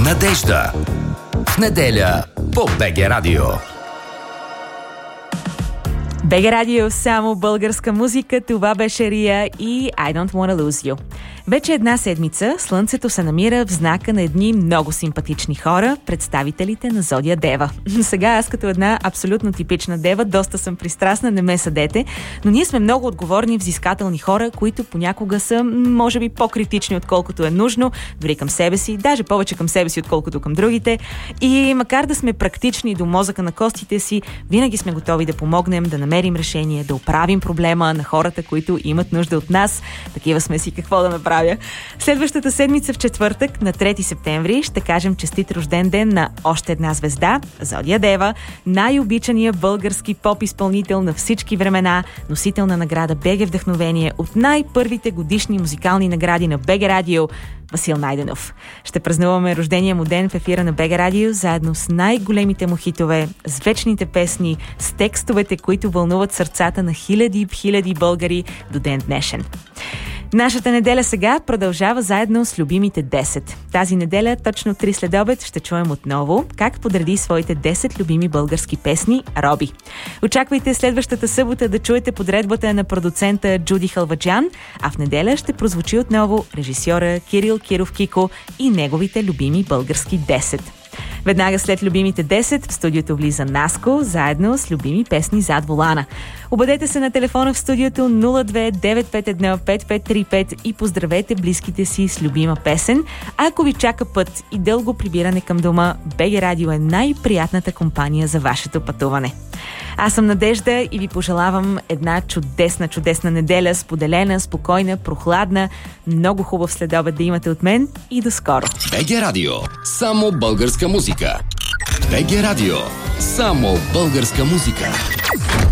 Надежда. В неделя по БГ Радио. БГ Радио, само българска музика. Това беше Рия и I Don't Wanna Lose You. Вече една седмица слънцето се намира в знака на едни много симпатични хора, представителите на Зодия Дева. Сега аз като една абсолютно типична дева, доста съм пристрастна, не ме съдете, но ние сме много отговорни, взискателни хора, които понякога са, може би, по-критични, отколкото е нужно, дори към себе си, даже повече към себе си, отколкото към другите. И макар да сме практични до мозъка на костите си, винаги сме готови да помогнем, да намерим решение, да оправим проблема на хората, които имат нужда от нас. Такива сме си, какво да направя. Следващата седмица в четвъртък, на 3 септември, ще кажем честит рожден ден на още една звезда, Зодия Дева, най-обичания български поп-изпълнител на всички времена, носител на награда БГ Вдъхновение от най-първите годишни музикални награди на БГ Радио, Васил Найденов. Ще празнуваме рождения му ден в ефира на БГ Радио, заедно с най-големите му хитове, с вечните песни, с текстовете, които вълнуват сърцата на хиляди българи до ден днешен. Нашата неделя сега продължава заедно с любимите 10. Тази неделя, точно 3 следобед, ще чуем отново как подреди своите 10 любими български песни Роби. Очаквайте следващата събота да чуете подредбата на продуцента Джуди Халваджан, а в неделя ще прозвучи отново режисьора Кирил Киров Кико и неговите любими български 10. Веднага след любимите 10 в студиото влиза Наско, заедно с любими песни зад волана. Обадете се на телефона в студиото 02-951-5535 и поздравете близките си с любима песен. А ако ви чака път и дълго прибиране към дома, БГ Радио е най-приятната компания за вашето пътуване. Аз съм Надежда и ви пожелавам една чудесна неделя, споделена, спокойна, прохладна, много хубав следобед да имате от мен и до скоро. БГ Радио. Само българска музика. БГ Радио. Само българска музика.